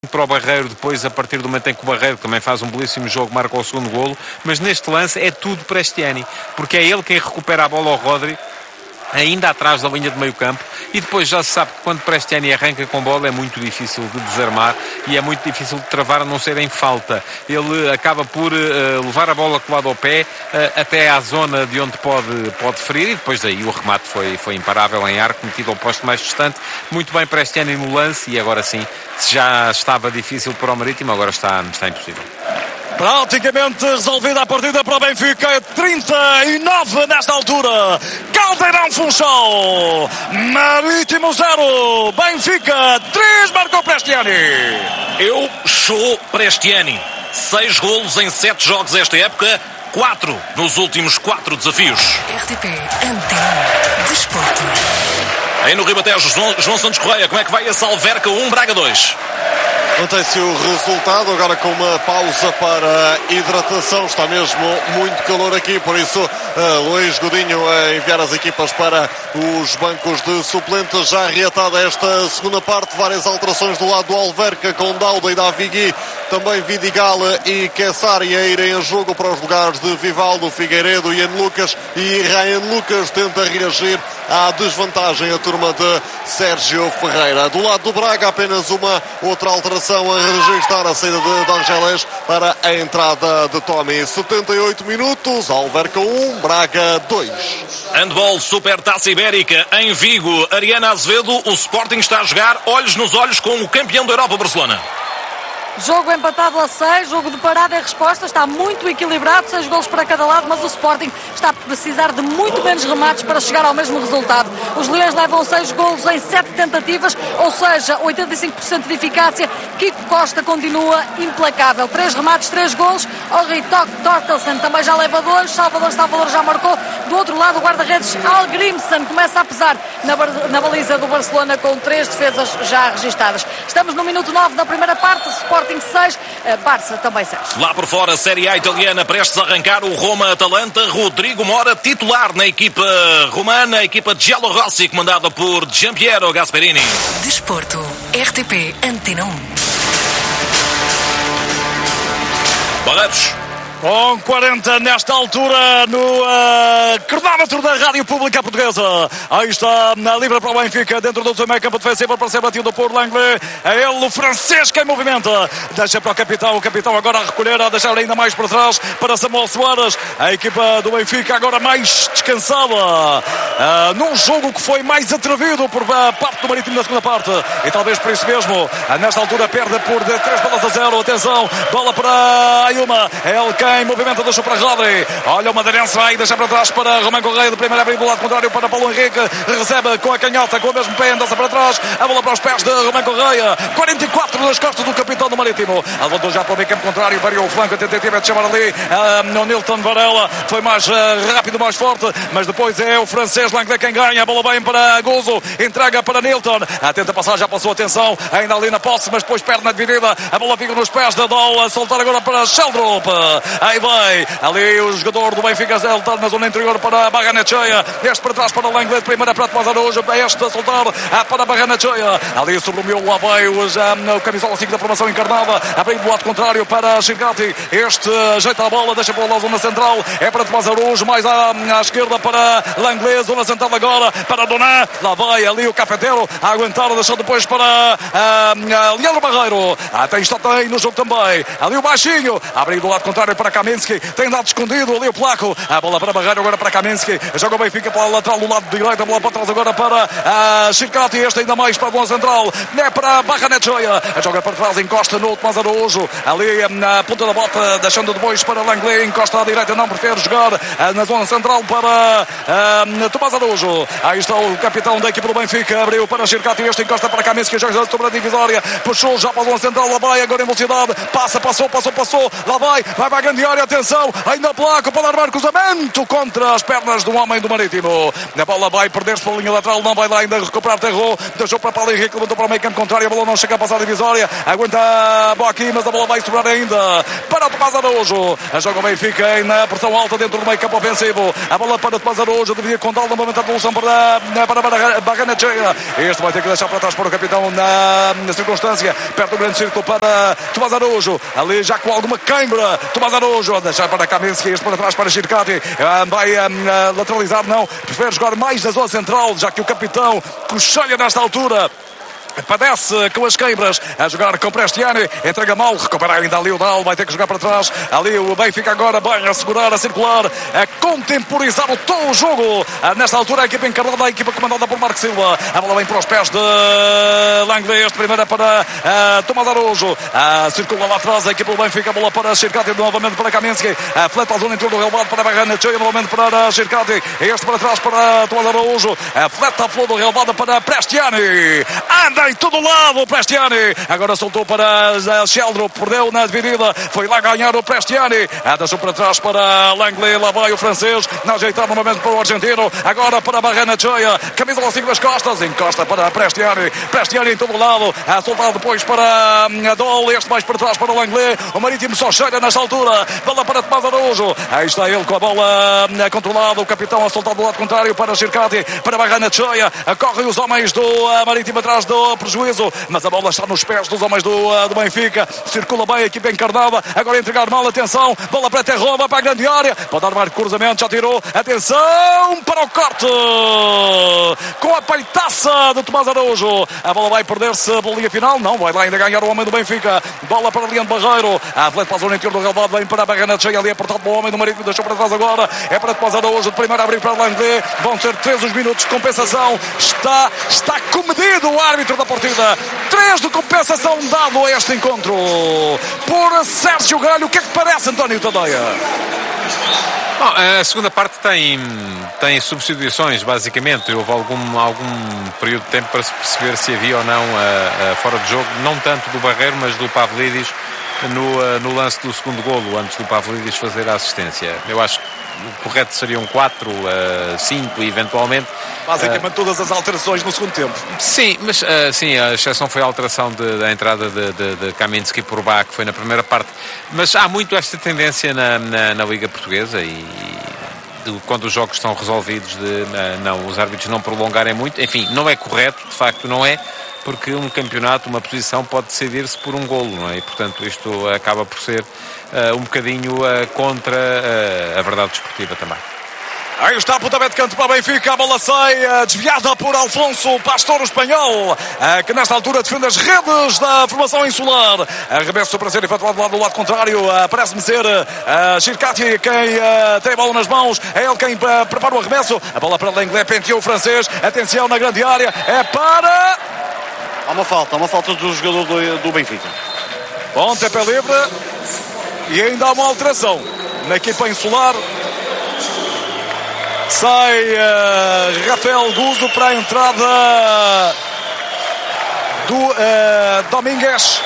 para o Barreiro depois, a partir do momento em que o Barreiro também faz um belíssimo jogo, marca o segundo golo, mas neste lance é tudo Prestiani, porque é ele quem recupera a bola ao Rodri, ainda atrás da linha de meio campo, e depois já se sabe que quando Prestiani arranca com bola é muito difícil de desarmar e é muito difícil de travar, a não ser em falta. Ele acaba por levar a bola colada ao pé até à zona de onde pode ferir, e depois daí o remate foi imparável em arco, metido ao posto mais distante. Muito bem Prestiani no lance, e agora sim, se já estava difícil para o Marítimo, agora está impossível. Praticamente resolvida a partida para o Benfica. 39 nesta altura. Caldeirão Funchal. Marítimo 0. Benfica 3. Marcou Prestiani. Eu sou Prestiani. 6 golos em 7 jogos esta época. 4 nos últimos 4 desafios. RTP Antena Desporto. Aí no Ribatejo, João Santos Correia. Como é que vai esse Alverca 1, Braga 2? Mantém-se o resultado, agora com uma pausa para hidratação. Está mesmo muito calor aqui, por isso Luís Godinho a enviar as equipas para os bancos de suplentes. Já reatada esta segunda parte, várias alterações do lado do Alverca, com Dauda e Davigui, também Vidigal e Kessari a irem a jogo para os lugares de Vivaldo, Figueiredo, Ian Lucas, e Ryan Lucas tenta reagir à desvantagem a turma de Sérgio Ferreira. Do lado do Braga, apenas uma outra alteração a registrar, a saída de Angeles para a entrada de Tommy. 78 minutos, Alverca 1, Braga 2. Handball Super Taça Ibérica em Vigo. Ariana Azevedo, o Sporting está a jogar olhos nos olhos com o campeão da Europa, Barcelona. Jogo empatado a 6, jogo de parada e resposta, está muito equilibrado, 6 golos para cada lado, mas o Sporting está a precisar de muito menos remates para chegar ao mesmo resultado. Os Leões levam 6 golos em 7 tentativas, ou seja, 85% de eficácia. Kiko Costa continua implacável, 3 remates, 3 golos. Henri Torkelsen também já leva 2, Salvador já marcou. Do outro lado, o guarda-redes Al Grimson começa a pesar na baliza do Barcelona com 3 defesas já registadas. Estamos no minuto 9 da primeira parte, Sporting 6, Barça também 6. Lá por fora, Série A italiana, prestes a arrancar o Roma-Atalanta. Rodrigo Mora, titular na equipa romana, a equipa de Giallorossi, comandada por Giampiero Gasperini. Desporto, RTP Antena 1. Barreiros. Com 40 nesta altura no cronómetro da Rádio Pública Portuguesa. Aí está na livre para o Benfica, dentro do seu meio campo defensivo, para ser batido por Langley. É ele, o francês, que movimenta. Deixa para o capitão agora a recolher, a deixar ainda mais para trás para Samuel Soares. A equipa do Benfica agora mais descansada. Num jogo que foi mais atrevido por parte do Marítimo na segunda parte. E talvez por isso mesmo, nesta altura perde por 3-0. Atenção, bola para Ayuma. É ele quem movimenta, deixou para Rodri. Olha o Madeirense, vai deixar para trás para Romão Correia, de primeira abrir do lado contrário para Paulo Henrique. Recebe com a canhota, com o mesmo pé, anda para trás. A bola para os pés de Romão Correia. 44 nas costas do capitão do Marítimo. Levantou já para o meio campo contrário, variou o flanco, a tentativa de chamar ali no Nilton Varela. Foi mais rápido, mais forte, mas depois é o francês Langley quem ganha. A bola bem para Gozo, entrega para Nilton. Tenta passar, já passou, atenção, ainda ali na posse, mas depois perna dividida. A bola fica nos pés da Dol, a soltar agora para Sheldrop. Aí vai, ali o jogador do Benfica, está na zona interior para a Barrenetxeia. Este para trás para Langley, de primeira para Tomás Araújo. Este a soltar para a Barrenetxeia. Ali sobre o miolo, lá vai o camisola 5 da formação encarnada. Abrindo do lado contrário para Chirgati. Este ajeita a bola, deixa para a zona central. É para Tomás Araújo, mais à esquerda para Langley. Zona central agora para Donan. Lá vai ali o Cafeteiro a aguentar, deixou depois para Leandro Barreiro. Tem no jogo também. Ali o baixinho, abrindo do lado contrário para Kaminski, tem dado escondido ali o Placo, a bola para Barreiro agora para Kaminski, joga o Benfica para a lateral do lado direito, a bola para trás agora para Chircati, este ainda mais para a bola central, é para Barrenetxeia, joga para trás, encosta no Tomás Araújo, ali na ponta da bota, deixando depois para Langley, encosta à direita, não prefere jogar na zona central para Tomás Araújo. Aí está o capitão da equipe do Benfica, abriu para Chircati, este encosta para Kaminski, joga sobre a divisória, puxou já para a zona central, lá vai agora em velocidade, passou, lá vai para a grande área, atenção, ainda Placo para armar cruzamento contra as pernas do homem do Marítimo. A bola vai perder-se para a linha lateral, não vai lá ainda recuperar Terro, deixou para Paulo Henrique, levantou para o meio campo contrário, a bola não chega a passar a divisória, aguenta Boqui, mas a bola vai sobrar ainda para o Tomás Araújo. Joga o Benfica na pressão alta dentro do meio campo ofensivo. A bola para o Tomás Araújo, devia contar no momento da devolução para Barrenechea. Este vai ter que deixar para trás para o capitão na circunstância, perto do grande círculo para Tomás Araújo, ali já com alguma cãibra. Tomás Araújo, deixar para Kaminski, este para trás para Shirkati, vai lateralizar, não, prefere jogar mais na zona central, já que o capitão coxilha nesta altura. Padece com as queimbras, a jogar com Prestiani, entrega mal, recupera ainda ali o Dal, vai ter que jogar para trás, ali o Benfica agora bem a segurar, a circular, a contemporizar todo o jogo. Nesta altura a equipa encarnada, a equipa comandada por Marco Silva, a bola vem para os pés de Langley, este primeira para Tomás Araújo, circula lá atrás a equipa do Benfica, a bola para Shirkati, novamente para Kaminski, fleta a zona interior do relevado para Barrenechea, novamente para Shirkati, este para trás para Tomás Araújo, fleta a flor do relevado para Prestiani, anda em todo lado o Prestiani, agora soltou para Sheldrop, perdeu na dividida, foi lá ganhar o Prestiani, deixou para trás para Langley, lá vai o francês, não ajeitar novamente para o argentino, agora para Barrenechea, camisa lá 5 das costas, encosta para Prestiani em todo lado, soltado depois para Dol, este mais para trás para Langley, o Marítimo só cheira nesta altura, bola para Tomás Araújo, aí está ele com a bola controlada, o capitão a soltar do lado contrário para Shirkati, para Barrenechea, correm os homens do Marítimo atrás do prejuízo, mas a bola está nos pés dos homens do Benfica, circula bem a equipa encarnada, agora entregar mal, atenção, bola para Terrão, vai para a grande área, pode dar mais cruzamento, já tirou, atenção para o corte, com a peitaça de Tomás Araújo, a bola vai perder-se pela linha final, não, vai lá ainda ganhar o homem do Benfica, bola para Leandro Barreiro, a atleta para a zona interior do relvado, vem para a Barrenechea, ali apertado pelo homem do Marítimo, deixou para trás agora, é para Tomás Araújo, de primeiro a abrir para Langley, vão ser 3 os minutos de compensação, está comedido o árbitro da partida, 3 de compensação dado a este encontro por Sérgio Galho. O que é que parece, António Tadeia? Bom, a segunda parte tem substituições, basicamente. Houve algum período de tempo para se perceber se havia ou não fora de jogo, não tanto do Barreiro, mas do Pavlidis no lance do segundo golo, antes do Pavlidis fazer a assistência. Eu acho que o correto seriam 4, 5 eventualmente. Basicamente todas as alterações no segundo tempo. Sim, mas sim, a exceção foi a alteração da entrada de Kaminski por Bá, que foi na primeira parte. Mas há muito esta tendência na Liga Portuguesa quando os jogos estão resolvidos os árbitros não prolongarem muito. Enfim, não é correto, de facto não é, porque um campeonato, uma posição pode decidir-se por um golo, não é? E, portanto, isto acaba por ser um bocadinho contra a verdade desportiva também. Aí está, pontapé de canto para o Benfica, a bola sai desviada por Alfonso Pastor, o espanhol, que nesta altura defende as redes da formação insular. Arremesso para ser efetuado do lado contrário, parece-me ser Shirkati quem tem a bola nas mãos, é ele quem prepara o arremesso, a bola para Langley, penteou o francês, atenção na grande área, é para... Há uma falta do jogador do Benfica. Pontapé livre e ainda há uma alteração na equipa insular. Sai Rafael Guzo para a entrada do Domingues.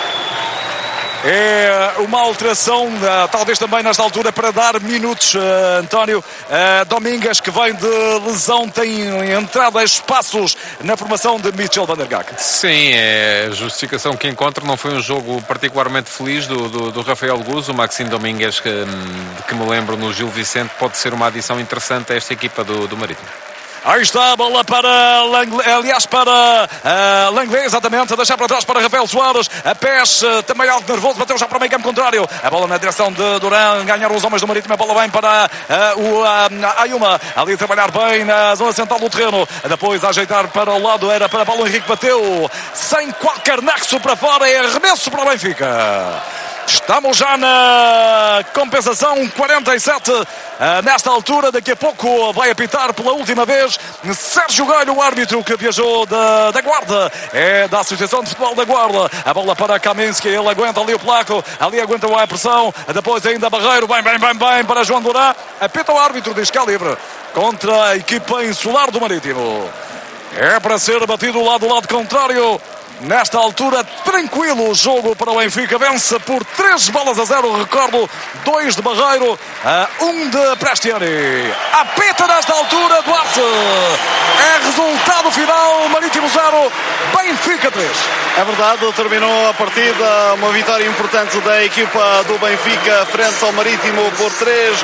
É uma alteração, talvez também nesta altura, para dar minutos, António. Domingues, que vem de lesão, tem entrado a espaços na formação de Mitchell van der Gaag. Sim, é a justificação que encontro. Não foi um jogo particularmente feliz do Rafael Guzo. O Maxime Domingues, que me lembro no Gil Vicente, pode ser uma adição interessante a esta equipa do Marítimo. Aí está a bola para Langley, aliás para Langley, exatamente, a deixar para trás para Rafael Soares, a pés também alto nervoso, bateu já para o meio campo contrário, a bola na direção de Duran, ganharam os homens do Marítimo, a bola vem para o Ayuma, ali a trabalhar bem na zona central do terreno, depois a ajeitar para o lado, era para Paulo Henrique, bateu sem qualquer nexo para fora, é arremesso para o Benfica. Estamos já na compensação, 47 nesta altura. Daqui a pouco vai apitar pela última vez Sérgio Galho, o árbitro que viajou da Guarda, é da Associação de Futebol da Guarda. A bola para Kaminski, ele aguenta ali o placo, ali aguenta a pressão, depois ainda Barreiro, bem para João Durá, apita o árbitro, diz que é livre contra a equipa insular do Marítimo. É para ser batido do lado contrário Nesta altura, tranquilo o jogo para o Benfica. Vence por 3-0. Recordo, 2 de Barreiro, 1 de Prestiani. Apita nesta altura, Duarte. É resultado final, Marítimo 0, Benfica 3. É verdade, terminou a partida, uma vitória importante da equipa do Benfica frente ao Marítimo por 3-0.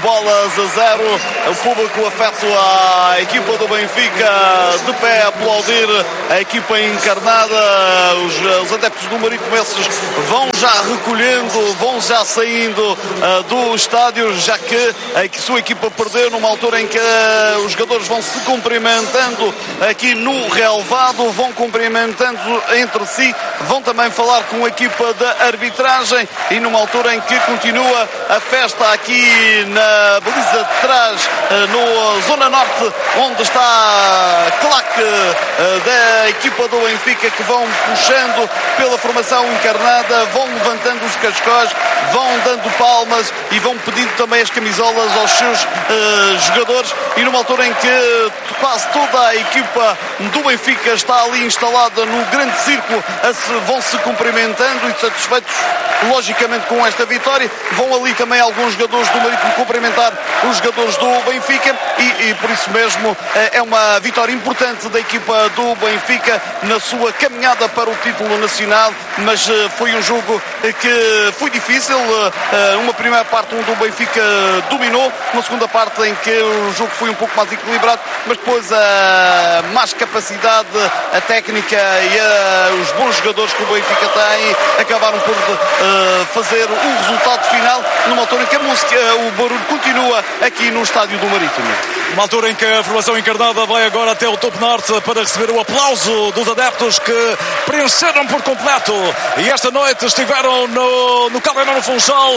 O público afeto à equipa do Benfica de pé a aplaudir a equipa encarnada. Os adeptos do Marítimo esses vão já recolhendo, vão já saindo do estádio, já que a sua equipa perdeu numa altura em que os jogadores vão se cumprimentando aqui no relvado, vão cumprimentando entre si, vão também falar com a equipa da arbitragem e numa altura em que continua a festa aqui na baliza de trás, no Zona Norte, onde está a claque da equipa do Benfica, que vão puxando pela formação encarnada, vão levantando os cascóis, vão dando palmas e vão pedindo também as camisolas aos seus jogadores, e numa altura em que quase toda a equipa do Benfica está ali instalada no grande círculo, vão se cumprimentando e satisfeitos logicamente com esta vitória. Vão ali também alguns jogadores do Marítimo cumprimentar os jogadores do Benfica e por isso mesmo é uma vitória importante da equipa do Benfica na sua caminhada para o título nacional, mas foi um jogo que foi difícil. Uma primeira parte onde o Benfica dominou, uma segunda parte em que o jogo foi um pouco mais equilibrado, mas depois a mais capacidade, a técnica e os bons jogadores que o Benfica tem acabaram por fazer o resultado final numa altura em que a música, o barulho continua aqui no estádio do Marítimo. Uma altura em que a formação encarnada vai agora até o Topo Norte para receber o aplauso dos adeptos que preencheram por completo e esta noite estiveram no Caldeirão do Funchal.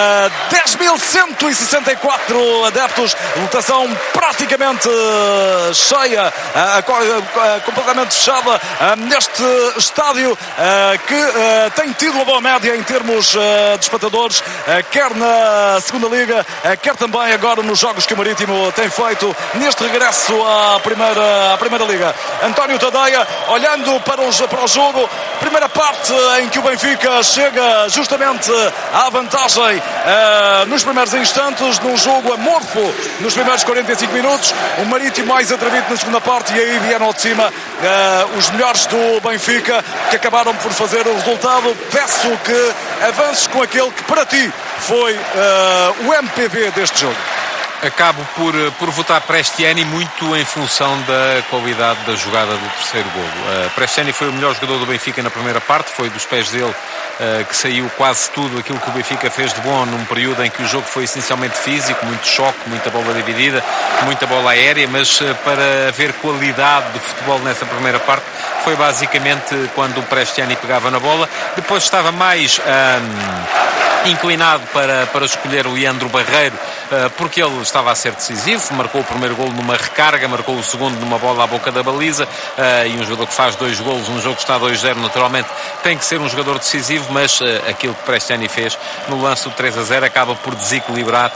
10.164 adeptos, lotação praticamente cheia, completamente fechada neste estádio que tem tido uma boa média em termos de espectadores, quer na segunda liga, quer também agora nos jogos que o Marítimo tem feito neste regresso à primeira liga. António Tadeia olhando para o jogo, primeira parte em que o Benfica chega justamente à vantagem nos primeiros instantes, num jogo amorfo nos primeiros 45 minutos, o Marítimo mais atrevido na segunda parte e aí vieram ao de cima os melhores do Benfica, que acabaram por fazer o resultado. Peço que avances com aquele que para ti foi o MPV deste jogo. Acabo por votar Prestiani muito em função da qualidade da jogada do terceiro golo. Prestiani foi o melhor jogador do Benfica na primeira parte, foi dos pés dele que saiu quase tudo aquilo que o Benfica fez de bom num período em que o jogo foi essencialmente físico, muito choque, muita bola dividida, muita bola aérea, mas para haver qualidade de futebol nessa primeira parte foi basicamente quando o Prestiani pegava na bola. Depois estava mais inclinado para escolher o Leandro Barreiro, porque ele estava a ser decisivo, marcou o primeiro golo numa recarga, marcou o segundo numa bola à boca da baliza, e um jogador que faz 2 golos, um jogo que está 2-0 naturalmente tem que ser um jogador decisivo, mas aquilo que Prestiani fez no lance do 3-0 acaba por desequilibrar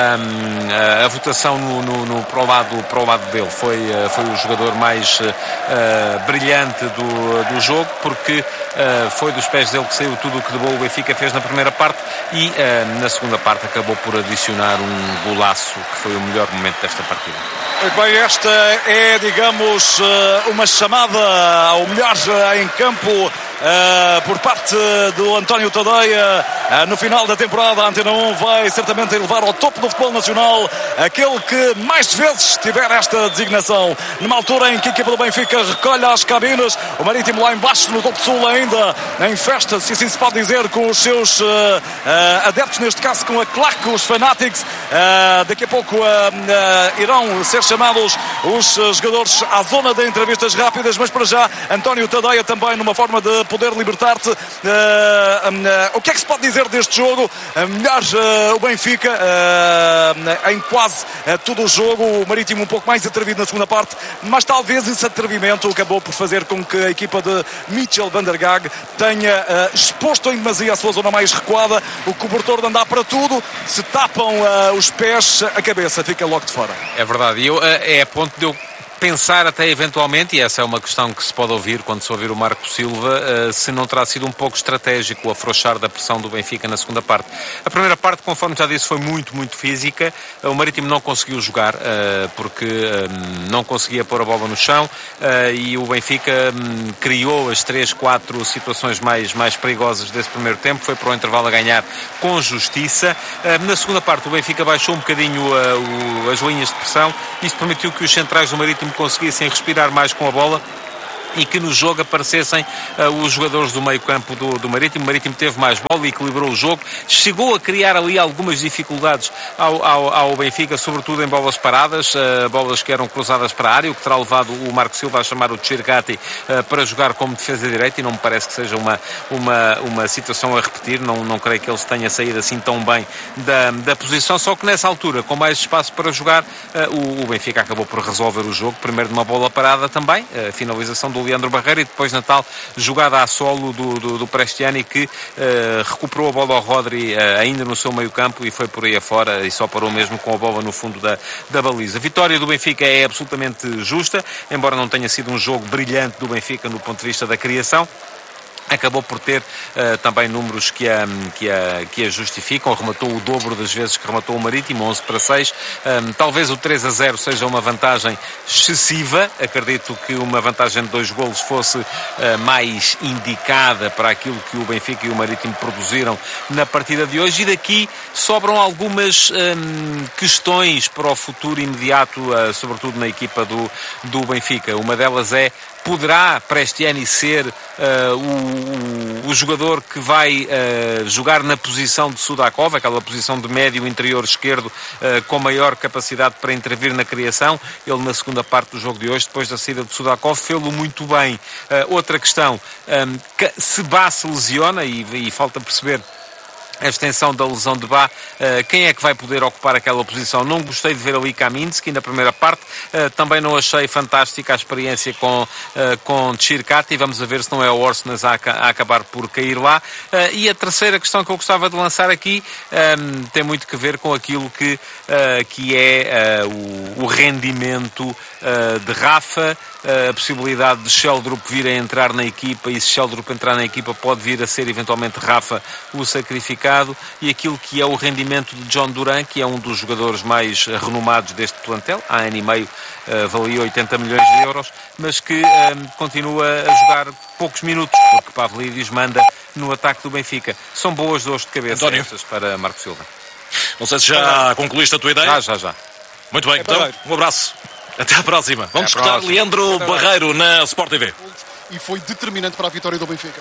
a votação para o lado dele. Foi o jogador mais brilhante do jogo, porque foi dos pés dele que saiu tudo o que de bom o Benfica fez na primeira parte e na segunda parte acabou por adicionar um golaço que foi o melhor momento desta partida. Muito bem, esta é, digamos, uma chamada ao melhor em campo por parte do António Tadeia. No final da temporada, a Antena 1 vai certamente elevar ao topo do futebol nacional aquele que mais vezes tiver esta designação. Numa altura em que a equipa do Benfica recolhe as cabines, o Marítimo lá embaixo no topo sul ainda em festa, se assim se pode dizer, com os seus adeptos, neste caso com a claque, os Fanatics. Daqui a pouco irão ser chamados os jogadores à zona de entrevistas rápidas, mas para já António Tadeia também numa forma de poder libertar-te. O que é que se pode dizer deste jogo? Melhor o Benfica em quase todo o jogo, o Marítimo um pouco mais atrevido na segunda parte, mas talvez esse atrevimento acabou por fazer com que a equipa de Mitchell van der Gaag tenha exposto em demasia a sua zona mais recuada, o cobertor de andar para tudo, se tapam os pés, a cabeça fica logo de fora. É verdade, e é a ponto de eu pensar até eventualmente, e essa é uma questão que se pode ouvir quando se ouvir o Marco Silva, se não terá sido um pouco estratégico o afrouxar da pressão do Benfica na segunda parte. A primeira parte, conforme já disse, foi muito, muito física. O Marítimo não conseguiu jogar porque não conseguia pôr a bola no chão e o Benfica criou as 3, 4 situações mais perigosas desse primeiro tempo. Foi para o intervalo a ganhar com justiça. Na segunda parte, o Benfica baixou um bocadinho as linhas de pressão. Isto permitiu que os centrais do Marítimo conseguissem respirar mais com a bola e que no jogo aparecessem os jogadores do meio campo do Marítimo. O Marítimo teve mais bola e equilibrou o jogo. Chegou a criar ali algumas dificuldades ao Benfica, sobretudo em bolas paradas, bolas que eram cruzadas para a área, o que terá levado o Marco Silva a chamar o Tchirgati para jogar como defesa direita, e não me parece que seja uma situação a repetir. Não creio que ele tenha saído assim tão bem da posição, só que nessa altura, com mais espaço para jogar, o Benfica acabou por resolver o jogo, primeiro de uma bola parada também, a finalização do Leandro Barreiro, e depois na tal jogada a solo do Prestiani, que recuperou a bola ao Rodri ainda no seu meio campo e foi por aí afora e só parou mesmo com a bola no fundo da baliza. A vitória do Benfica é absolutamente justa, embora não tenha sido um jogo brilhante do Benfica no ponto de vista da criação. Acabou por ter também números que a justificam. Rematou o dobro das vezes que rematou o Marítimo, 11-6. Talvez o 3-0 seja uma vantagem excessiva. Acredito que uma vantagem de 2 golos fosse mais indicada para aquilo que o Benfica e o Marítimo produziram na partida de hoje. E daqui sobram algumas questões para o futuro imediato, sobretudo na equipa do Benfica. Uma delas é: poderá Prestiani ser o jogador que vai jogar na posição de Sudakov, aquela posição de médio interior esquerdo, com maior capacidade para intervir na criação? Ele, na segunda parte do jogo de hoje, depois da saída de Sudakov, fê-lo muito bem. Outra questão: se Bá se lesiona, e falta perceber a extensão da lesão de Bá, quem é que vai poder ocupar aquela posição? Não gostei de ver ali Kaminski na primeira parte, também não achei fantástica a experiência com Tchirkati. Vamos a ver se não é o Orsnes a acabar por cair lá. E a terceira questão que eu gostava de lançar aqui tem muito que ver com aquilo que é o rendimento de Rafa, a possibilidade de Sheldrup vir a entrar na equipa, e se Sheldrup entrar na equipa pode vir a ser eventualmente Rafa o sacrificado, e aquilo que é o rendimento de John Duran, que é um dos jogadores mais renomados deste plantel. Há ano e meio valia 80 milhões de euros, mas que continua a jogar poucos minutos, porque Pavlidis manda no ataque do Benfica. São boas dores de cabeça estas para Marco Silva. Não sei se já concluíste a tua ideia. Já. Muito bem, então um abraço. Até à próxima. Vamos escutar Leandro Barreiro na Sport TV. E foi determinante para a vitória do Benfica.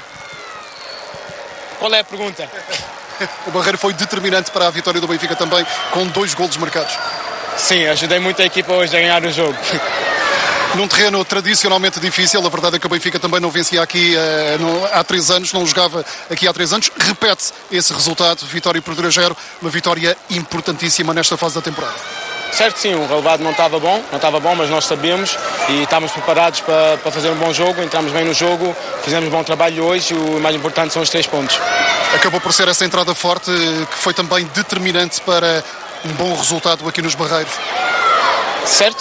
Qual é a pergunta? O Barreiro foi determinante para a vitória do Benfica também, com 2 golos marcados. Sim, ajudei muito a equipa hoje a ganhar o jogo. Num terreno tradicionalmente difícil, a verdade é que o Benfica também não vencia aqui há 3 anos, não jogava aqui há 3 anos. Repete esse resultado, vitória por 2-0, uma vitória importantíssima nesta fase da temporada. Certo, sim, o relevado não estava bom, mas nós sabíamos e estávamos preparados para fazer um bom jogo. Entramos bem no jogo, fizemos um bom trabalho hoje, e o mais importante são os 3 pontos. Acabou por ser essa entrada forte que foi também determinante para um bom resultado aqui nos Barreiros. Certo?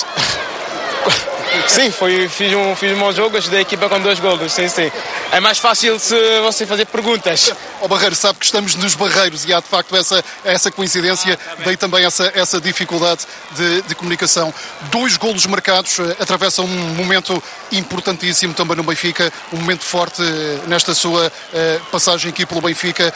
Sim, fiz um bom jogo, ajudei a equipa com 2 golos, sim. É mais fácil se você fazer perguntas. O Barreiro sabe que estamos nos Barreiros e há de facto essa coincidência, daí também essa dificuldade de comunicação. 2 golos marcados atravessam um momento importantíssimo também no Benfica, um momento forte nesta sua passagem aqui pelo Benfica.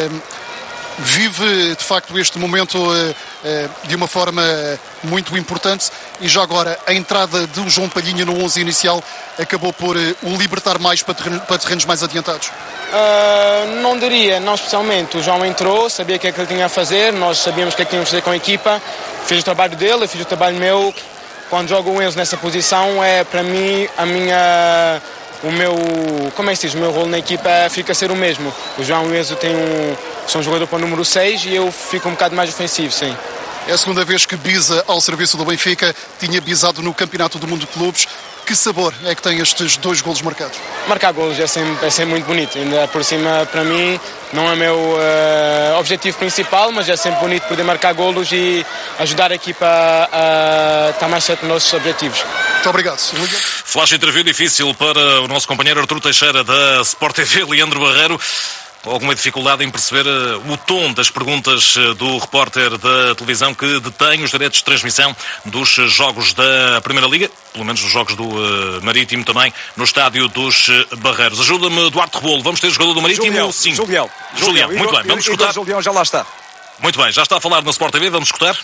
Vive de facto este momento de uma forma muito importante, e já agora a entrada do João Palhinha no 11 inicial acabou por o libertar mais para terrenos mais adiantados. Não diria, não especialmente. O João entrou, sabia o que é que ele tinha a fazer, nós sabíamos o que é que tínhamos a fazer com a equipa, fiz o trabalho dele, eu fiz o trabalho meu. Quando jogo o Enzo nessa posição, é para mim o meu rolo na equipa fica a ser o mesmo. O João e o Enzo são um jogador para o número 6 e eu fico um bocado mais ofensivo, sim. É a segunda vez que bisa ao serviço do Benfica, tinha bisado no Campeonato do Mundo de Clubes. Que sabor é que tem estes 2 golos marcados? Marcar golos é sempre muito bonito, ainda por cima, para mim, não é meu objetivo principal, mas é sempre bonito poder marcar golos e ajudar a equipa a estar mais certo nos nossos objetivos. Muito obrigado. Flash interview difícil para o nosso companheiro Artur Teixeira da Sport TV, Leandro Barreiro. Alguma dificuldade em perceber o tom das perguntas do repórter da televisão que detém os direitos de transmissão dos jogos da Primeira Liga, pelo menos os jogos do Marítimo também, no estádio dos Barreiros. Ajuda-me, Duarte Rebolo. Vamos ter jogador do Marítimo? Sim. Julião. Muito bem, vamos escutar. Julião já lá está. Muito bem, já está a falar na Sport TV, vamos escutar.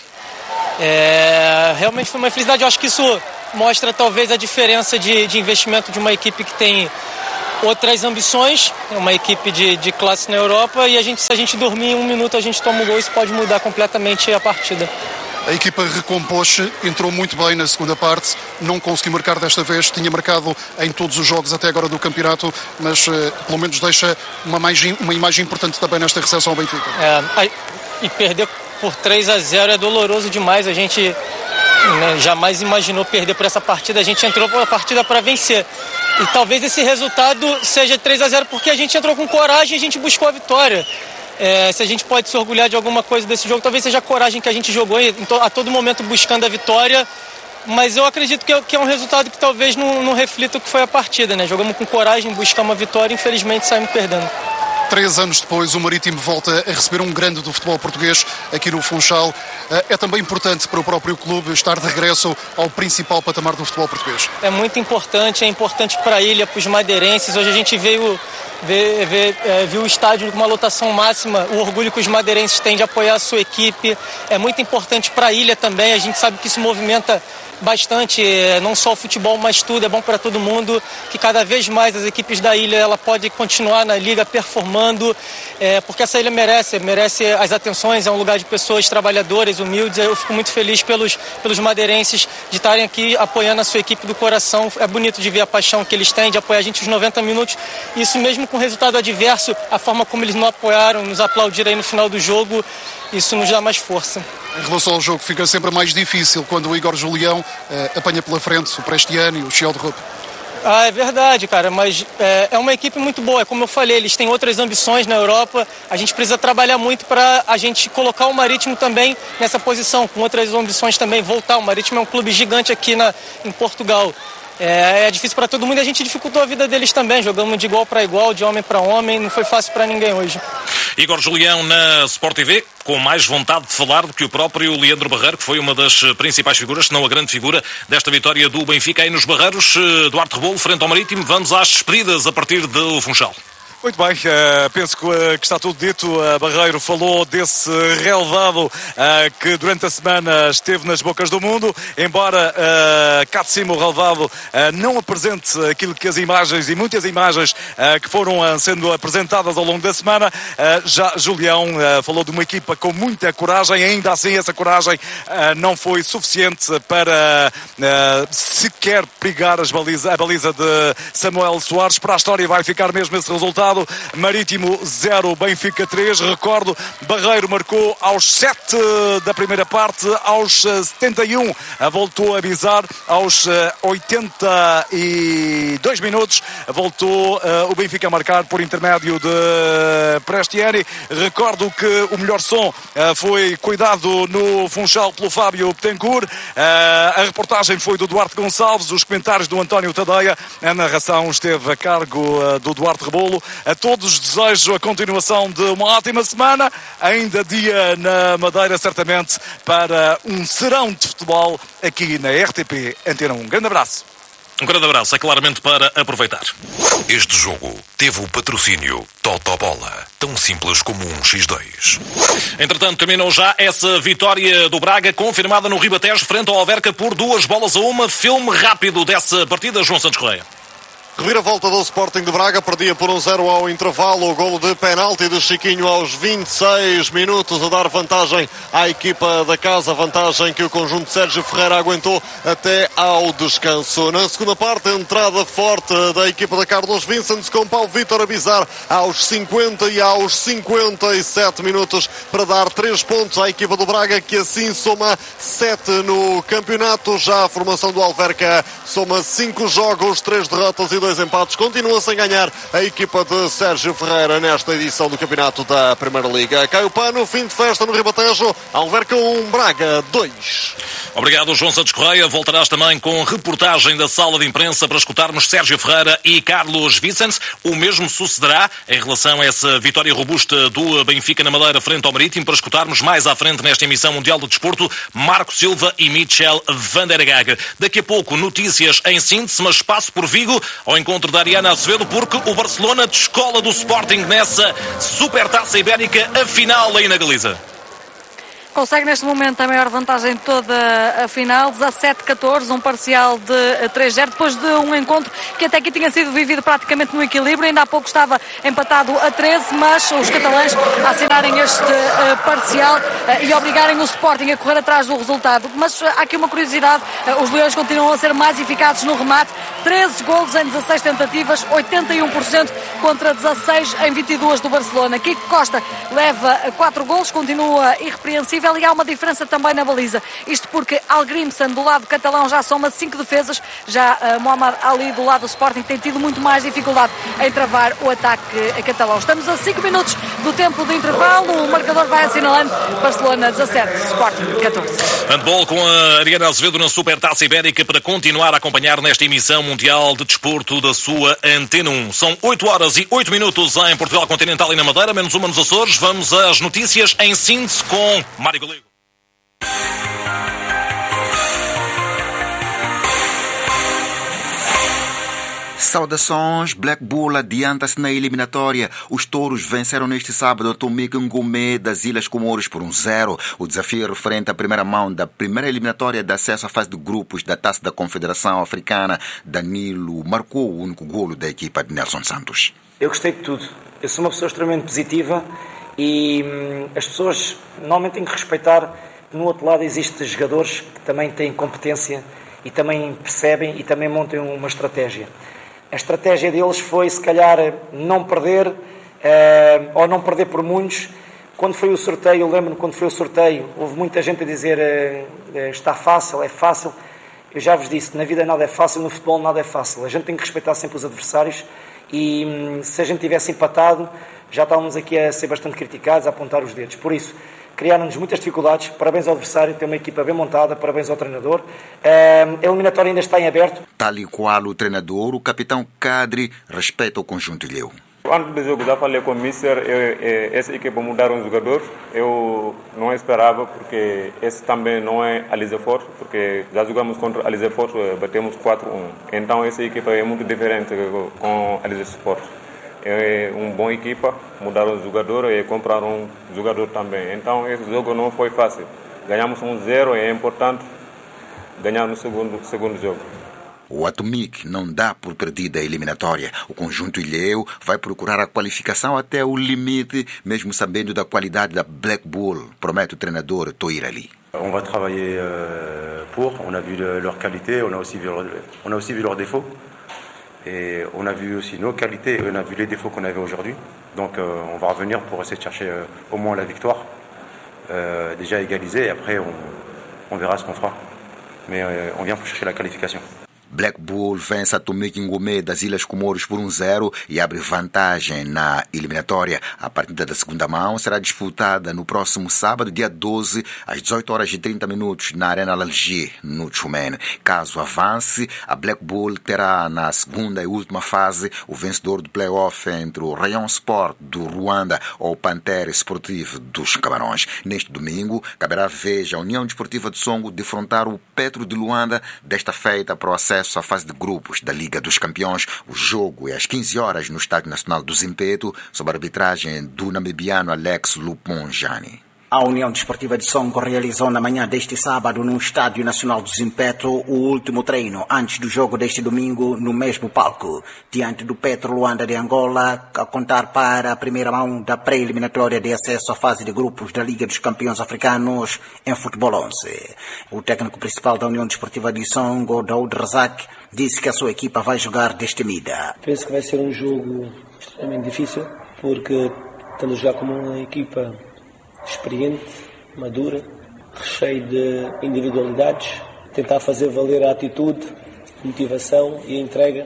Realmente foi uma felicidade. Eu acho que isso mostra talvez a diferença de investimento de uma equipe que tem outras ambições, uma equipe de classe na Europa, e se a gente dormir em 1 minuto a gente toma um gol, isso pode mudar completamente a partida. A equipa recompôs-se, entrou muito bem na segunda parte, não conseguiu marcar desta vez, tinha marcado em todos os jogos até agora do campeonato, mas pelo menos deixa uma imagem importante também nesta recepção ao Benfica. E perder por 3-0 é doloroso demais. A gente jamais imaginou perder por essa partida. A gente entrou para a partida para vencer. E talvez esse resultado seja 3-0 porque a gente entrou com coragem e a gente buscou a vitória. Se a gente pode se orgulhar de alguma coisa desse jogo, talvez seja a coragem que a gente jogou a todo momento buscando a vitória. Mas eu acredito que é um resultado que talvez não reflita o que foi a partida, né? Jogamos com coragem, buscamos a vitória e infelizmente saímos perdendo. 3 anos depois, o Marítimo volta a receber um grande do futebol português aqui no Funchal. É também importante para o próprio clube estar de regresso ao principal patamar do futebol português. É muito importante, é importante para a ilha, para os madeirenses. Hoje a gente viu o estádio com uma lotação máxima, o orgulho que os madeirenses têm de apoiar a sua equipe. É muito importante para a ilha também, a gente sabe que isso movimenta bastante, não só o futebol, mas tudo, é bom para todo mundo, que cada vez mais as equipes da ilha ela pode continuar na liga performando, porque essa ilha merece as atenções, é um lugar de pessoas trabalhadoras, humildes. Eu fico muito feliz pelos madeirenses de estarem aqui apoiando a sua equipe do coração. É bonito de ver a paixão que eles têm de apoiar a gente os 90 minutos, isso mesmo com resultado adverso, a forma como eles nos apoiaram, nos aplaudiram aí no final do jogo, isso nos dá mais força. Em relação ao jogo, fica sempre mais difícil quando o Igor Julião apanha pela frente o Prestiani e o Chiel de Rupp. É verdade, cara, mas é uma equipe muito boa. Como eu falei, eles têm outras ambições na Europa. A gente precisa trabalhar muito para a gente colocar o Marítimo também nessa posição, com outras ambições também, voltar. O Marítimo é um clube gigante aqui em Portugal. É difícil para todo mundo e a gente dificultou a vida deles também. Jogamos de igual para igual, de homem para homem. Não foi fácil para ninguém hoje. Igor Julião na Sport TV, com mais vontade de falar do que o próprio Leandro Barreiro, que foi uma das principais figuras, se não a grande figura, desta vitória do Benfica aí nos Barreiros. Duarte Rebolo, frente ao Marítimo. Vamos às despedidas a partir do Funchal. Muito bem, penso que está tudo dito. Barreiro falou desse relevado que durante a semana esteve nas bocas do mundo, embora cá de cima o relevado não apresente aquilo que as imagens e muitas imagens que foram sendo apresentadas ao longo da semana. Já Julião falou de uma equipa com muita coragem, ainda assim essa coragem não foi suficiente para sequer perigar a baliza de Samuel Soares. Para a história vai ficar mesmo esse resultado. Marítimo 0, Benfica 3. Recordo, Barreiro marcou aos 7 da primeira parte, aos 71 voltou a avisar, aos 82 minutos voltou o Benfica a marcar por intermédio de Prestiani. Recordo que o melhor som foi cuidado no Funchal pelo Fábio Betancourt. A reportagem foi do Duarte Gonçalves, os comentários do António Tadeia, a narração esteve a cargo do Duarte Rebolo. A todos desejo a continuação de uma ótima semana, ainda dia na Madeira, certamente, para um serão de futebol aqui na RTP Antena 1. Um grande abraço. Um grande abraço, é claramente para aproveitar. Este jogo teve o patrocínio Totobola, tão simples como um X2. Entretanto, terminou já essa vitória do Braga, confirmada no Ribatejo, frente ao Alverca por 2-1. Filme rápido dessa partida, João Santos Correia. Reviravolta do Sporting de Braga, perdia por 1-0 ao intervalo, o golo de penalti de Chiquinho aos 26 minutos, a dar vantagem à equipa da casa, vantagem que o conjunto de Sérgio Ferreira aguentou até ao descanso. Na segunda parte, a entrada forte da equipa da Carlos Vincent com Paulo Vítor Abizar aos 50 e aos 57 minutos para dar 3 pontos à equipa do Braga, que assim soma 7 no campeonato. Já a formação do Alverca soma 5 jogos, 3 derrotas e 2 2 empates. Continua sem ganhar a equipa de Sérgio Ferreira nesta edição do campeonato da Primeira Liga. Cai o pano, fim de festa no Ribatejo. Alverca 1, Braga 2. Obrigado, João Santos Correia. Voltarás também com reportagem da sala de imprensa para escutarmos Sérgio Ferreira e Carlos Vicens. O mesmo sucederá em relação a essa vitória robusta do Benfica na Madeira frente ao Marítimo, para escutarmos mais à frente nesta emissão mundial do desporto Marco Silva e Michel van der Gaag. Daqui a pouco notícias em síntese, mas passo por Vigo ao encontro da Ariana Azevedo, porque o Barcelona descola do Sporting nessa Supertaça Ibérica, a final aí na Galiza. Consegue neste momento a maior vantagem de toda a final, 17-14, um parcial de 3-0, depois de um encontro que até aqui tinha sido vivido praticamente no equilíbrio, ainda há pouco estava empatado a 13, mas os catalães a assinarem este parcial e obrigarem o Sporting a correr atrás do resultado. Mas há aqui uma curiosidade, os leões continuam a ser mais eficazes no remate, 13 golos em 16 tentativas, 81% contra 16 em 22 do Barcelona. Kiko Costa leva 4 golos, continua irrepreensível, e há uma diferença também na baliza. Isto porque Algrimson, do lado catalão, já soma 5 defesas. Já Mohamed Ali, do lado do Sporting, tem tido muito mais dificuldade em travar o ataque catalão. Estamos a 5 minutos do tempo de intervalo. O marcador vai assinalando Barcelona 17, Sporting 14. Handball com a Ariana Azevedo na Supertaça Ibérica para continuar a acompanhar nesta emissão mundial de desporto da sua Antena 1. São 8 horas e 8 minutos em Portugal Continental e na Madeira, menos uma nos Açores. Vamos às notícias em síntese com Mário Galego. Saudações, Black Bull adianta-se na eliminatória. Os touros venceram neste sábado a Tomé Ngomé das Ilhas Comores por 1-0. O desafio é referente à primeira mão da primeira eliminatória de acesso à fase de grupos da Taça da Confederação Africana. Danilo marcou o único golo da equipa de Nelson Santos. Eu gostei de tudo. Eu sou uma pessoa extremamente positiva e as pessoas normalmente têm que respeitar que no outro lado existem jogadores que também têm competência e também percebem e também montam uma estratégia. A estratégia deles foi, se calhar, não perder, ou não perder por muitos. Quando foi o sorteio, eu lembro-me, quando foi o sorteio, houve muita gente a dizer está fácil, é fácil. Eu já vos disse, na vida nada é fácil, no futebol nada é fácil. A gente tem que respeitar sempre os adversários e se a gente tivesse empatado, já estávamos aqui a ser bastante criticados, a apontar os dedos. Por isso, criaram-nos muitas dificuldades. Parabéns ao adversário, tem uma equipa bem montada, parabéns ao treinador. A eliminatória ainda está em aberto. Tal e qual o treinador, o capitão Kadri respeita o conjunto ilhéu. Antes do jogo já falei com o Mister, essa equipa mudaram os jogadores. Eu não esperava, porque esse também não é Alizefort, porque já jogamos contra Alizefort, batemos 4-1. Então essa equipa é muito diferente com Alizefort. É uma boa equipa, mudaram os jogadores e compraram um jogador também. Então esse jogo não foi fácil. Ganhamos 1-0 e é importante ganhar no segundo jogo. O Atomic não dá por perdida a eliminatória. O conjunto ilhéu vai procurar a qualificação até o limite, mesmo sabendo da qualidade da Black Bull, promete o treinador Toir Ali. On va travailler pour, on a vu leur qualité, on a aussi vu leurs défauts. Et on a vu aussi nos qualités et on a vu les défauts qu'on avait aujourd'hui. Donc on va revenir pour essayer de chercher au moins la victoire. Déjà égalisé et après on verra ce qu'on fera. Mais on vient pour chercher la qualification. Black Bull vence a Tomé Ngomé das Ilhas Comores por 1-0 e abre vantagem na eliminatória. A partida da segunda mão será disputada no próximo sábado, dia 12, às 18h30, na Arena Alger, no Tchoumen. Caso avance, a Black Bull terá na segunda e última fase o vencedor do play-off entre o Rayon Sport do Ruanda ou o Pantera Esportivo dos Camarões. Neste domingo, caberá a vez a União Desportiva de Songo defrontar o Petro de Luanda, desta feita para o acesso à fase de grupos da Liga dos Campeões. O jogo é às 15h no Estádio Nacional do Zimpeto, sob a arbitragem do namibiano Alex Luponjani. A União Desportiva de Songo realizou na manhã deste sábado no Estádio Nacional do Zimpeto o último treino antes do jogo deste domingo no mesmo palco, diante do Petro Luanda de Angola, a contar para a primeira mão da pré-eliminatória de acesso à fase de grupos da Liga dos Campeões Africanos em Futebol 11. O técnico principal da União Desportiva de Songo, Daoud Razak, disse que a sua equipa vai jogar destemida. Penso que vai ser um jogo extremamente difícil, porque estamos a jogar como uma equipa experiente, madura, recheio de individualidades, tentar fazer valer a atitude, a motivação e a entrega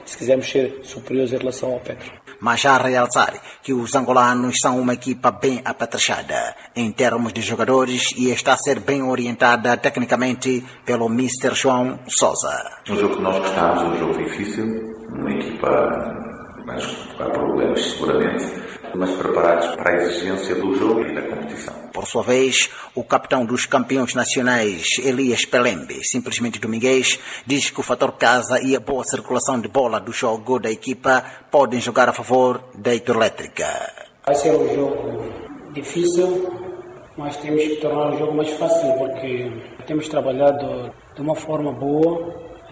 se quisermos ser superiores em relação ao Petro. Mas já realçar que os angolanos são uma equipa bem apetrechada em termos de jogadores e está a ser bem orientada tecnicamente pelo Mr. João Sousa. Um jogo que nós gostamos, um jogo difícil, uma equipa, mas há problemas seguramente, mas preparados para a exigência do jogo e da competição. Por sua vez, o capitão dos campeões nacionais, Elias Pelembe, simplesmente dominguês, diz que o fator casa e a boa circulação de bola do jogo da equipa podem jogar a favor da Hidroelétrica. Vai ser um jogo difícil, mas temos que tornar o jogo mais fácil, porque temos trabalhado de uma forma boa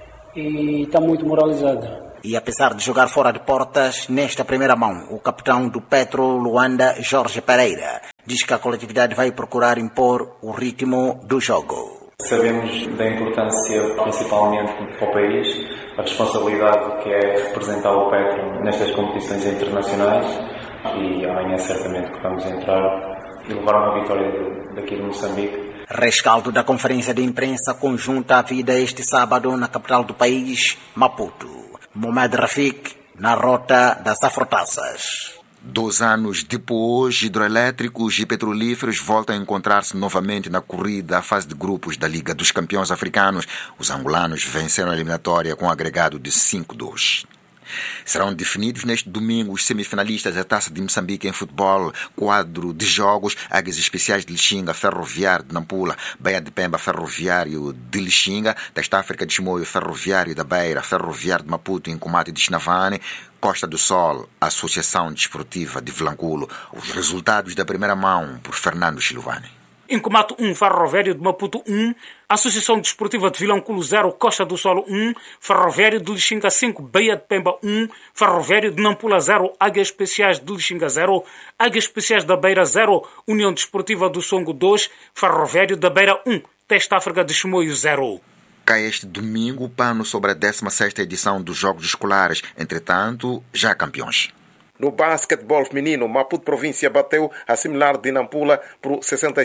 e está muito moralizada. E apesar de jogar fora de portas, nesta primeira mão, o capitão do Petro Luanda, Jorge Pereira, diz que a coletividade vai procurar impor o ritmo do jogo. Sabemos da importância, principalmente para o país, a responsabilidade que é representar o Petro nestas competições internacionais e amanhã certamente que vamos entrar e levar uma vitória daqui de Moçambique. Rescaldo da conferência de imprensa conjunta à vida este sábado na capital do país, Maputo. Mohamed Rafik, na rota das Afrotaças. 2 anos depois, hidroelétricos e petrolíferos voltam a encontrar-se novamente na corrida à fase de grupos da Liga dos Campeões Africanos. Os angolanos venceram a eliminatória com um agregado de 5-2. Serão definidos neste domingo os semifinalistas da Taça de Moçambique em futebol. Quadro de jogos: Águias Especiais de Lixinga, Ferroviário de Nampula, Baía de Pemba, Ferroviário de Lixinga, Testa África de Chimoio, Ferroviário da Beira, Ferroviário de Maputo, Incomate de Chinavane, Costa do Sol, Associação Desportiva de Vilanculo. Os resultados da primeira mão por Fernando Chiluvani. Incomate 1, Ferroviário de Maputo 1, Associação Desportiva de Vilanculo 0, Costa do Sol 1, Ferroviário de Lixinga 5, Baía de Pemba 1, Ferroviário de Nampula 0, Águias Especiais de Lixinga 0, Águias Especiais da Beira 0, União Desportiva do Songo 2, Ferroviário da Beira 1, Testa África de Chimoio 0. Cai este domingo o pano sobre a 16ª edição dos Jogos Escolares, entretanto, já campeões. No basquetebol feminino, Maputo Província bateu a similar de Nampula por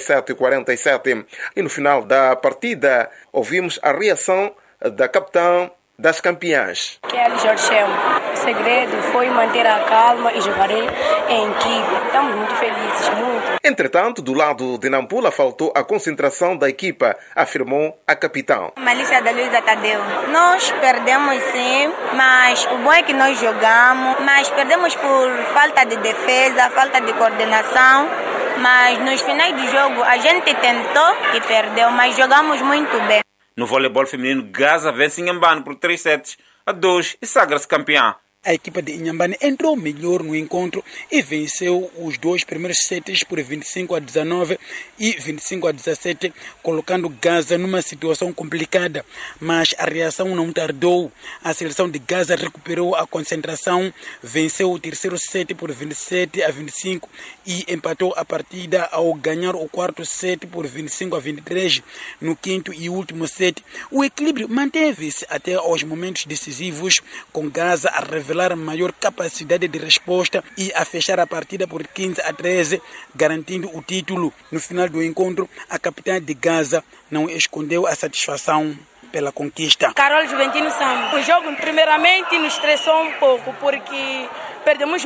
67-47. E no final da partida, ouvimos a reação da capitã das campeãs. Kelly Jorgem, o segredo foi manter a calma e jogarei em equipe. Estamos muito felizes, muito. Entretanto, do lado de Nampula faltou a concentração da equipa, afirmou a capitã. Malícia da Luísa Tadeu. Nós perdemos sim, mas o bom é que nós jogamos, mas perdemos por falta de defesa, falta de coordenação. Mas nos finais do jogo a gente tentou e perdeu, mas jogamos muito bem. No voleibol feminino, Gaza vence Inhambane por 3-2 e sagra-se campeã. A equipa de Inhambane entrou melhor no encontro e venceu os 2 primeiros sets por 25-19 e 25-17, colocando Gaza numa situação complicada. Mas a reação não tardou. A seleção de Gaza recuperou a concentração, venceu o terceiro set por 27-25 e empatou a partida ao ganhar o quarto set por 25-23. No quinto e último set, o equilíbrio manteve-se até aos momentos decisivos, com Gaza a revelar maior capacidade de resposta e a fechar a partida por 15-13, garantindo o título. No final do encontro, a capitã de Gaza não escondeu a satisfação pela conquista. Carol Juventino Sam. O jogo primeiramente nos estressou um pouco porque perdemos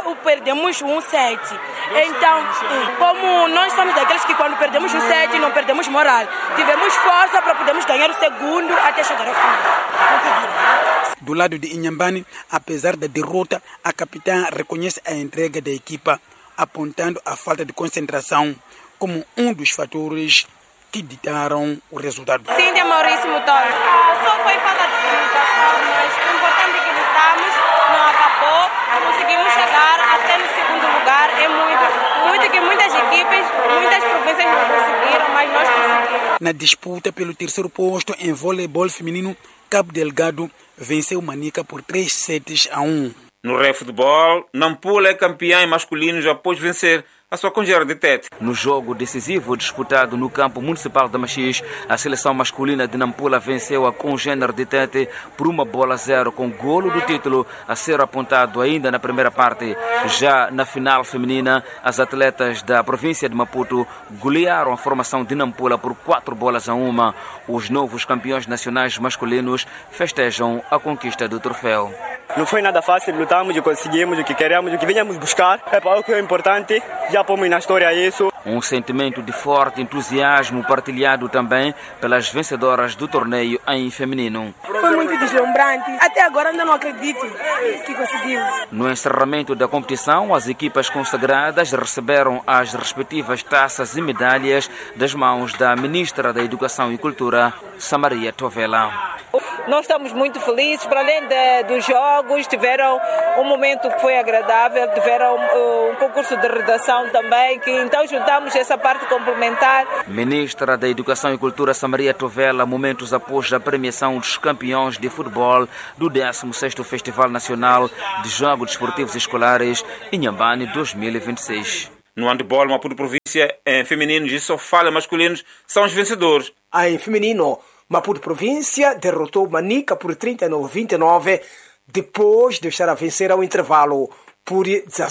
um set. Então, como nós somos daqueles que quando perdemos um set não perdemos moral, tivemos força para podermos ganhar o segundo até chegar ao final. Do lado de Inhambane, apesar da derrota, a capitã reconhece a entrega da equipa, apontando a falta de concentração como um dos fatores que ditaram o resultado. Cíntia Maurício Motor. Só foi falta de comunicação, mas o importante é que lutamos, não acabou, conseguimos chegar até no segundo lugar. É muito que muitas equipes, muitas províncias não conseguiram, mas nós conseguimos. Na disputa pelo terceiro posto em voleibol feminino, Cabo Delgado venceu Manica por 3-1. No refutebol, Nampula é campeã em masculinos após vencer a sua congênere de Tete. No jogo decisivo disputado no campo municipal de Machis, a seleção masculina de Nampula venceu a congênere de Tete por 1-0 com golo do título a ser apontado ainda na primeira parte. Já na final feminina, as atletas da província de Maputo golearam a formação de Nampula por 4-1. Os novos campeões nacionais masculinos festejam a conquista do troféu. Não foi nada fácil, lutamos e conseguimos o que queremos, o que vinhamos buscar. É para o que é importante, já pomos na história isso. Um sentimento de forte entusiasmo partilhado também pelas vencedoras do torneio em feminino. Foi muito deslumbrante. Até agora ainda não acredito que conseguimos. No encerramento da competição, as equipas consagradas receberam as respectivas taças e medalhas das mãos da Ministra da Educação e Cultura, Samaria Tovela. Nós estamos muito felizes, para além dos jogos, tiveram um momento que foi agradável, tiveram um concurso de redação também, que então juntamos essa parte complementar. Ministra da Educação e Cultura Samaria Tovela, momentos após a premiação dos campeões de futebol do 16º Festival Nacional de Jogos Desportivos Escolares Inhambane 2026. No handebol, Maputo Província, em femininos e Sofala masculinos, são os vencedores. Em feminino, Maputo Província derrotou Manica por 39-29, depois de estar a vencer ao intervalo por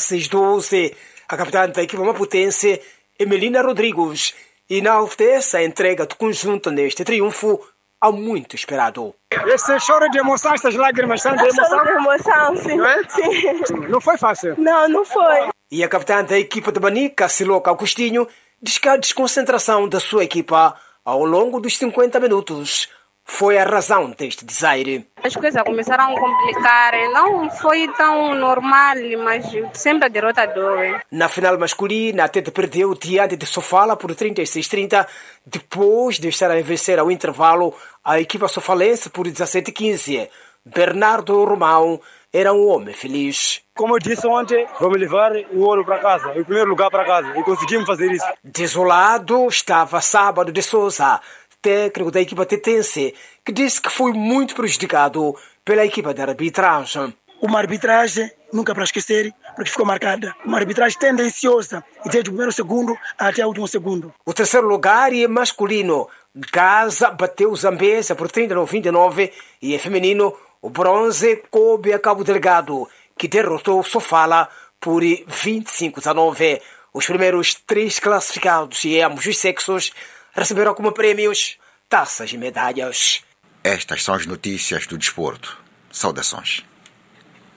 16-12. A capitã da equipa maputense, Emelina Rodrigues, enaltece a entrega do conjunto neste triunfo há muito esperado. Esse choro de emoção, essas lágrimas são de emoção? Choro de emoção, sim. Não é? Sim. Não foi fácil? Não foi. E a capitã da equipa de Manica, Siloca Agostinho, diz que a desconcentração da sua equipa ao longo dos 50 minutos foi a razão deste desaire. As coisas começaram a complicar, não foi tão normal, mas sempre a derrota dói. Na final masculina, a Tete perdeu diante de Sofala por 36-30, depois de estar a vencer ao intervalo a equipa sofalense por 17-15. Bernardo Romão era um homem feliz. Como eu disse ontem, vamos levar o ouro para casa, o primeiro lugar para casa, e conseguimos fazer isso. Desolado estava Sábado de Souza, técnico da equipa tetense, que disse que foi muito prejudicado pela equipa de arbitragem. Uma arbitragem, nunca para esquecer, porque ficou marcada. Uma arbitragem tendenciosa, e desde o primeiro segundo até o último segundo. O terceiro lugar é masculino. Gaza bateu Zambésia por 39-29 e é feminino. O bronze coube a Cabo Delgado, que derrotou Sofala por 25-19. Os primeiros 3 classificados e ambos os sexos receberam como prêmios taças e medalhas. Estas são as notícias do desporto. Saudações.